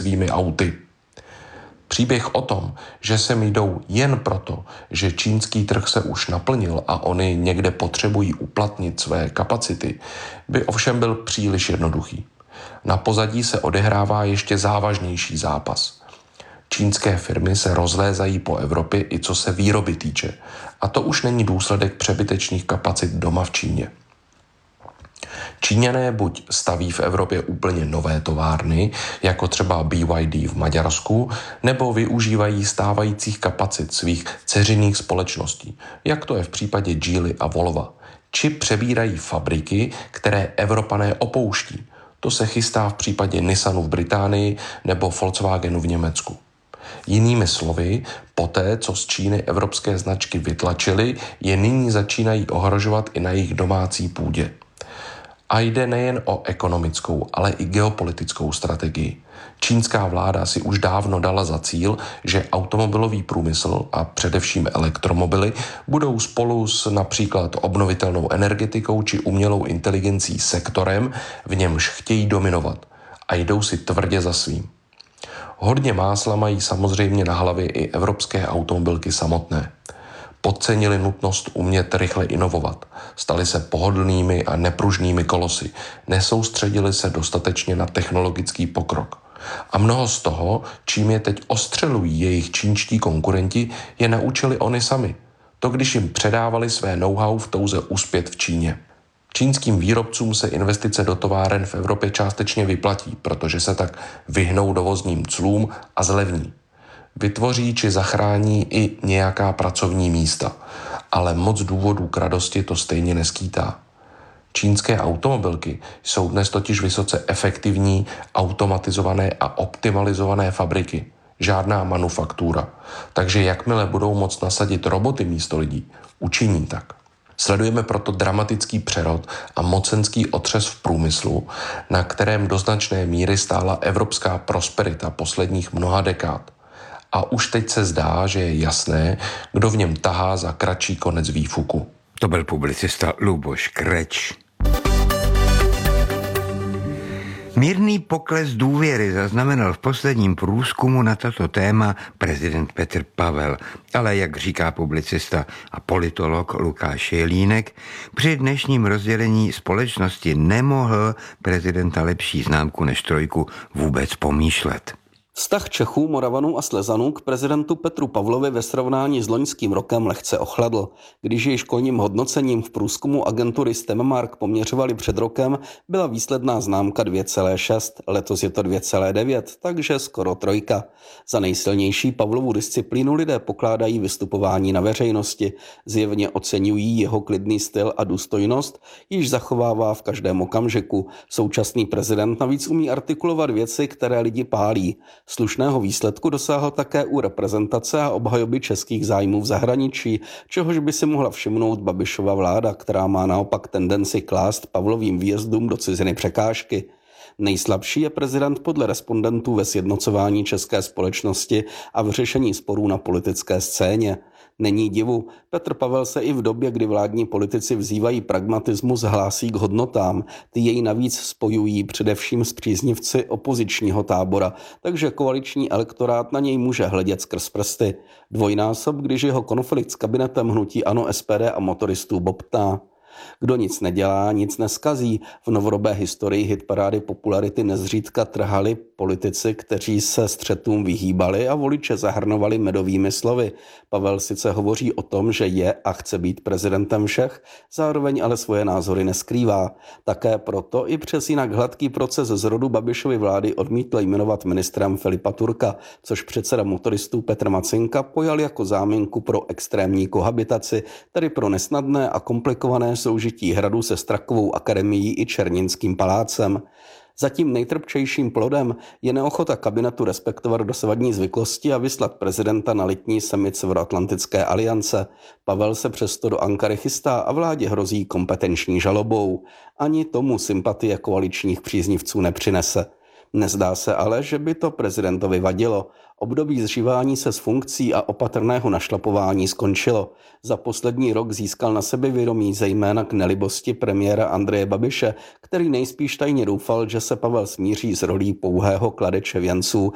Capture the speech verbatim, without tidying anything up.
svými auty. Příběh o tom, že sem jdou jen proto, že čínský trh se už naplnil a oni někde potřebují uplatnit své kapacity, by ovšem byl příliš jednoduchý. Na pozadí se odehrává ještě závažnější zápas. Čínské firmy se rozlézají po Evropě i co se výroby týče. A to už není důsledek přebytečných kapacit doma v Číně. Číňané buď staví v Evropě úplně nové továrny, jako třeba B Y D v Maďarsku, nebo využívají stávajících kapacit svých dceřinných společností, jak to je v případě Geely a Volva, či přebírají fabriky, které Evropané opouští. To se chystá v případě Nissanu v Británii nebo Volkswagenu v Německu. Jinými slovy, poté, co z Číny evropské značky vytlačily, je nyní začínají ohrožovat i na jejich domácí půdě. A jde nejen o ekonomickou, ale i geopolitickou strategii. Čínská vláda si už dávno dala za cíl, že automobilový průmysl a především elektromobily budou spolu s například obnovitelnou energetikou či umělou inteligencí sektorem, v němž chtějí dominovat a jdou si tvrdě za svým. Hodně másla mají samozřejmě na hlavě i evropské automobilky samotné. Podcenili nutnost umět rychle inovovat, stali se pohodlnými a nepružnými kolosy, nesoustředili se dostatečně na technologický pokrok. A mnoho z toho, čím je teď ostřelují jejich čínští konkurenti, je naučili oni sami. To, když jim předávali své know-how v touze uspět v Číně. Čínským výrobcům se investice do továren v Evropě částečně vyplatí, protože se tak vyhnou dovozním clům a zlevní. Vytvoří či zachrání i nějaká pracovní místa, ale moc důvodů k radosti to stejně neskýtá. Čínské automobilky jsou dnes totiž vysoce efektivní, automatizované a optimalizované fabriky. Žádná manufaktura. Takže jakmile budou moct nasadit roboty místo lidí, učiní tak. Sledujeme proto dramatický přerod a mocenský otřes v průmyslu, na kterém do značné míry stála evropská prosperita posledních mnoha dekád. A už teď se zdá, že je jasné, kdo v něm tahá za kratší konec výfuku. To byl publicista Luboš Kreč. Mírný pokles důvěry zaznamenal v posledním průzkumu na toto téma prezident Petr Pavel, ale jak říká publicista a politolog Lukáš Jelínek, při dnešním rozdělení společnosti nemohl prezidenta lepší známku než trojku vůbec pomýšlet. Vztah Čechů, Moravanů a Slezanů k prezidentu Petru Pavlovi ve srovnání s loňským rokem lehce ochladl. Když jej školním hodnocením v průzkumu agentury STEMmark poměřovali před rokem, byla výsledná známka dvě celá šest, letos je to dvě celá devět, takže skoro trojka. Za nejsilnější Pavlovu disciplínu lidé pokládají vystupování na veřejnosti, zjevně oceňují jeho klidný styl a důstojnost, již zachovává v každém okamžiku. Současný prezident navíc umí artikulovat věci, které lidi pálí. Slušného výsledku dosáhl také u reprezentace a obhajoby českých zájmů v zahraničí, čehož by si mohla všimnout Babišova vláda, která má naopak tendenci klást Pavlovým výjezdům do ciziny překážky. Nejslabší je prezident podle respondentů ve sjednocování české společnosti a v řešení sporů na politické scéně. Není divu, Petr Pavel se i v době, kdy vládní politici vzývají pragmatismus, hlásí k hodnotám. Ty jej navíc spojují především s příznivci opozičního tábora, takže koaliční elektorát na něj může hledět skrz prsty. Dvojnásob, když jeho konflikt s kabinetem hnutí ANO, S P D a motoristů bobtná. Kdo nic nedělá, nic neskazí. V novodobé historii hitparády popularity nezřídka trhali politici, kteří se střetům vyhýbali a voliče zahrnovali medovými slovy. Pavel sice hovoří o tom, že je a chce být prezidentem všech, zároveň ale svoje názory neskrývá. Také proto i přes jinak hladký proces zrodu Babišovy vlády odmítl jmenovat ministrem Filipa Turka, což předseda motoristů Petr Macinka pojal jako záminku pro extrémní kohabitaci, tedy pro nesnadné a komplikované soužití hradu se Strakovou akademií i Černínským palácem. Zatím nejtrpčejším plodem je neochota kabinetu respektovat dosavadní zvyklosti a vyslat prezidenta na letní summit Severoatlantické aliance. Pavel se přesto do Ankary chystá a vládě hrozí kompetenční žalobou. Ani tomu sympatie koaličních příznivců nepřinese. Nezdá se ale, že by to prezidentovi vadilo. Období zžívání se s funkcí a opatrného našlapování skončilo. Za poslední rok získal na sebevědomí zejména k nelibosti premiéra Andreje Babiše, který nejspíš tajně doufal, že se Pavel smíří s rolí pouhého kladeče věnců